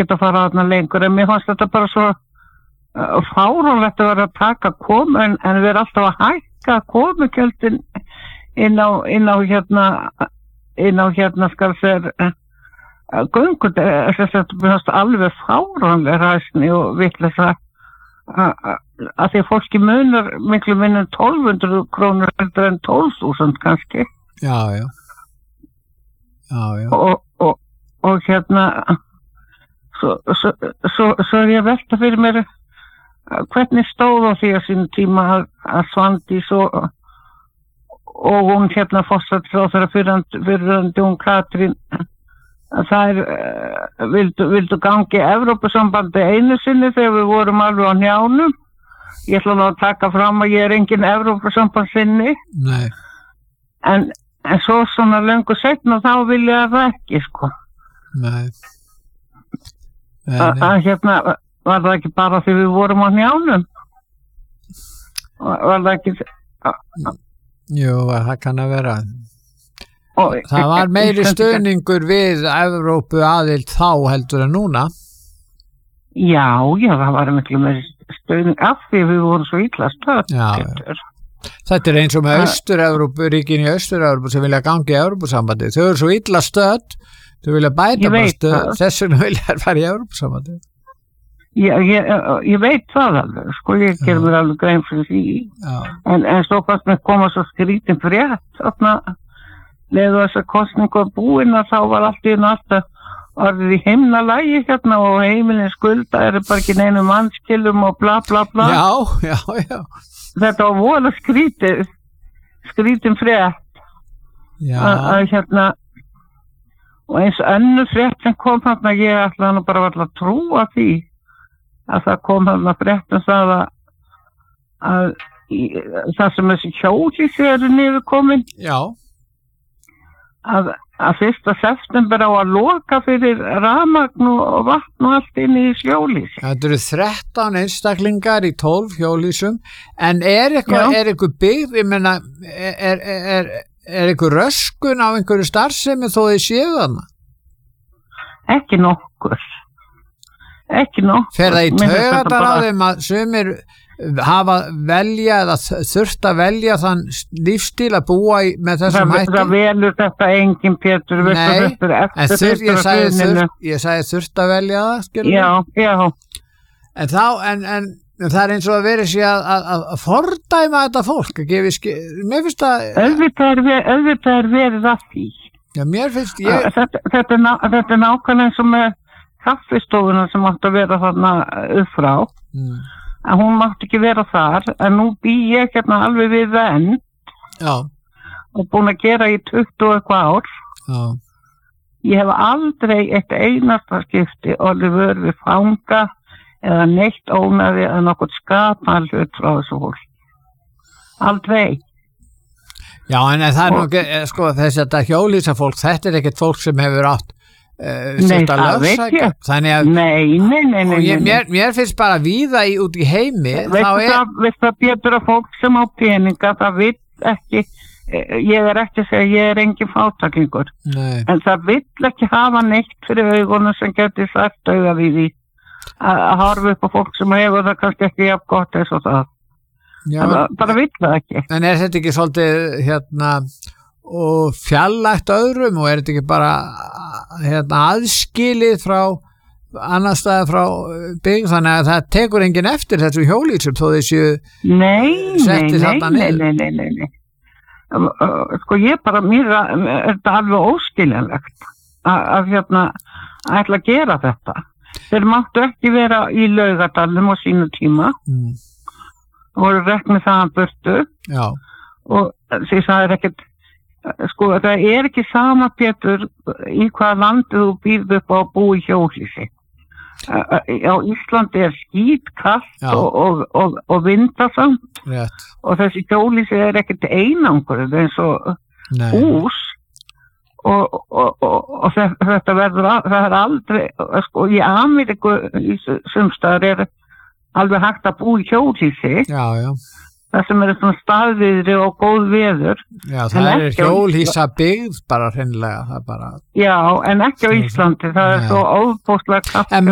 ekkert að fara þarna lengur, en mér fannst þetta bara svo fáránlegt að vera að taka komu, en við erum alltaf að hækka komugjöldin inn á skal sér göngur, mér fannst alveg fáránleg ræsni og vitleysa að því að fólki munar miklu minna en 1200 krónur heldur en 12.000 kannski. Já. Og svo er ég að velta fyrir mér hvernig stóð á því að sínu tíma að Svandís og hún forsætisráðherra fyrrverandi hún Katrín að þær vildu gangi Evrópusambandi einu sinni þegar við vorum alveg á hnjánum. Ég ætla nú að taka fram að ég er engin Evrópusambandssinni. Nei. En svo svona löngu seinna þá vil ég það ekki, sko. Nei. Var það ekki bara því við vorum á hnjánum? Var það ekki... Jú, það kann að vera. Það var meiri stuðningur við Evrópu aðild þá heldur en núna. Já, það var miklu meiri stuðning af því við vorum svo illa stödd. Þetta er eins og með Austur-Evrópu, ríkin í Austur-Evrópu sem vilja gangi í Evrópusambandi. Þau eru svo illa stödd, þau vilja bæta bara stödd, þess vegna vilja fara í Evrópusambandi. Ég veit það alveg, sko, ég ger mér alveg grein fyrir því. En svo fannst mér koma svo skrítin frétt, þarna, leðu þessar kostningu búin að þá var allt í alltaf orðið í himnalagi og heimilin skulda bara ekki neinum mannskilum og bla bla bla. Já. Þetta var voða skrítin frétt. Og eins önnur frétt sem kom þarna, ég ætlaði nú bara að trúa því að það kom þarna frétt og sagði að það sem þessi hjólhýsi eru niður komin. Já. Að 1. september á að loka fyrir rafmagn og vatn og allt inn í hjólhýsi. Það eru 13 einstaklingar í 12 hjólhýsum, en er eitthvað byggð, ég meina, er eitthvað röskun á einhverju starfsemi þó þið séu þarna? Ekki nokkur. Fer það í taugarnar á þeim að sumir hafa velja eða þurft að velja þann lífstíl að búa með þessum hætti? Það velur þetta engin, Pétur. Nei, en ég sagði þurft að velja það, skilur? Já. En það er eins og að vera sér að fordæma þetta fólk. Mér finnst að... Auðvitað er verið að því. Já, mér finnst ég... Þetta er nákvæmlega eins og með kaffistofuna sem átti að vera þarna upp frá. En hún mátti ekki vera þar, en nú bý ég alveg við enn. Já. Og búin að gera í 20 eitthvað ár. Já. Ég hef aldrei eitt einasta skipti orðið vör við fanga eða neitt ónæði eða nokkuð skapan hlut frá þessu fólk. Aldrei. Já, en það er nú ekki, sko, þetta hjólhýsa fólk, þetta er ekkert fólk sem hefur átt Nei, það veit ég. Nei. Mér finnst bara víða út í heimi. Veist það betur að fólk sem á peninga, það vill ekki, ég er ekki að segja, ég er engin fátæklingur. En það vill ekki hafa neitt fyrir augunum sem getur sagt auga við því. Að horfa upp á fólk sem hefur það kannski ekki jafn gott eins og það. Bara vill það ekki. En er þetta ekki svolítið, og fjarlægt öðrum og er þetta ekki bara aðskilið frá annar staði frá byggð, þannig að það tekur enginn eftir þessu hjólhýsum þó þessu setti þarna niður. Nei. Sko ég bara, mér er þetta alveg óskiljanlegt að ætla að gera þetta. Þeir máttu ekki vera í Laugardalnum á sínu tíma og voru reknið þaðan burtu og því það er ekkert. Sko, það er ekki sama, Pétur, í hvaða landi þú býrð upp á að búa í hjólhýsi. Á Íslandi er skítkalt og vindasamt og þessi hjólhýsi er ekkert einangur, það er eins og hús og þetta verður, það er aldrei, sko, í Ameríku í sumstaðar er alveg hægt að búa í hjólhýsi. Já. Það sem eru svona staðviðri og góð veður. Já, það er hjólhýsa byggð bara hreinlega. Já, en ekki á Íslandi. Það er svo óbúslega kalt.